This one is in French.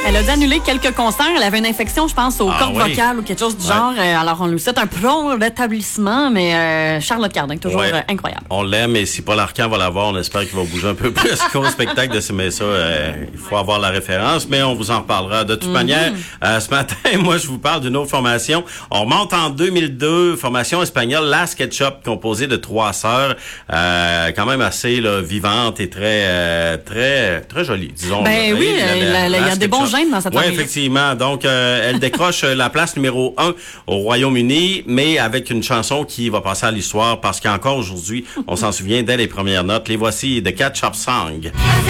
Elle a dû annuler quelques concerts. Elle avait une infection, je pense, aux cordes vocales ou quelque chose du genre. Alors, on lui souhaite un prompt rétablissement, mais Charlotte Cardin, toujours incroyable. On l'aime et si Paul Arcand va l'avoir, on espère qu'il va bouger un peu plus qu'au spectacle de mais ça, il faut avoir la référence, mais on vous en reparlera. De toute manière, ce matin, moi, je vous parle d'une autre formation. On remonte en 2002, formation espagnole, La SketchUp, composée de 3 sœurs, quand même assez vivante et très jolie, disons. Ben oui, il y a des bons gènes dans cette famille. Oui, effectivement. Donc, elle décroche la place numéro 1 au Royaume-Uni, mais avec une chanson qui va passer à l'histoire parce qu'encore aujourd'hui, on s'en souvient dès les premières notes. Les voici de Catch Up Song.